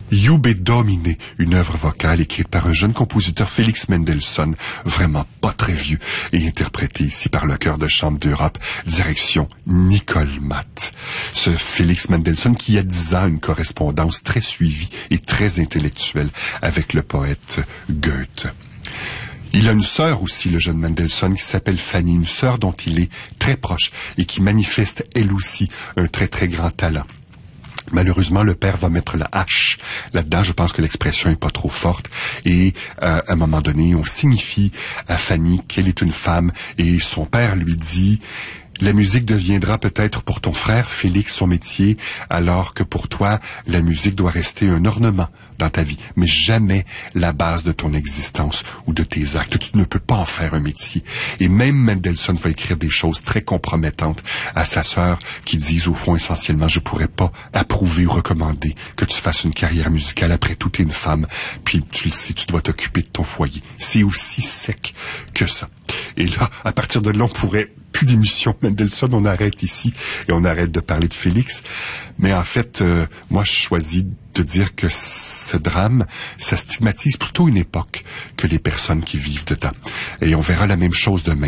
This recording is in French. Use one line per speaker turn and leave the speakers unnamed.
Iube Domine, une œuvre vocale écrite par un jeune compositeur Félix Mendelssohn, vraiment pas très vieux, et interprétée ici par le chœur de chambre d'Europe, direction Nicole Matt. Ce Félix Mendelssohn qui a 10 ans une correspondance très suivie et très intellectuelle avec le poète Goethe. Il a une sœur aussi, le jeune Mendelssohn, qui s'appelle Fanny, une sœur dont il est très proche et qui manifeste elle aussi un très très grand talent. Malheureusement, le père va mettre la hache là-dedans. Je pense que l'expression est pas trop forte. Et à un moment donné, on signifie à Fanny qu'elle est une femme. Et son père lui dit: la musique deviendra peut-être pour ton frère Félix son métier, alors que pour toi, la musique doit rester un ornement dans ta vie, mais jamais la base de ton existence ou de tes actes. Tu ne peux pas en faire un métier. Et même Mendelssohn va écrire des choses très compromettantes à sa sœur qui disent au fond essentiellement: je pourrais pas approuver ou recommander que tu fasses une carrière musicale. Après tout, t'es une femme, puis tu le sais, tu dois t'occuper de ton foyer. C'est aussi sec que ça. Et là, à partir de là, on pourrait plus d'émission Mendelssohn, on arrête ici et on arrête de parler de Félix. Mais en fait, moi, je choisis de dire que ce drame, ça stigmatise plutôt une époque que les personnes qui vivent dedans. Et on verra la même chose demain.